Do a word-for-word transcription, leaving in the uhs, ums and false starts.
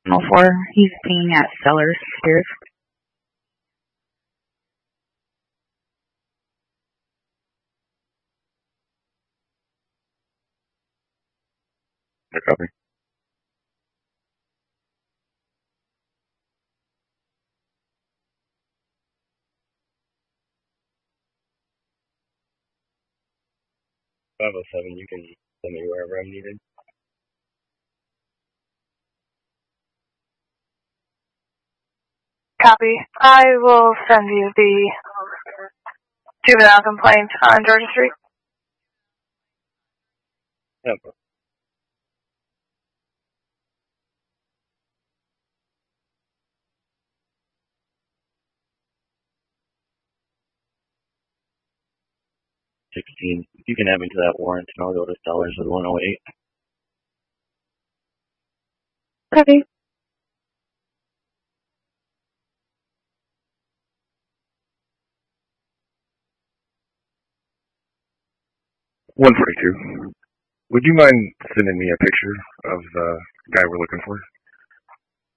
oh four. He's pinging at Sellers Spears. I copy. five oh seven, you can send me wherever I'm needed. Copy. I will send you the juvenile complaint on Georgia Street. Yeah. sixteen. If you can add me to that warrant, and I'll go to Sellers with one oh eight. Copy. one forty-two. Would you mind sending me a picture of the guy we're looking for?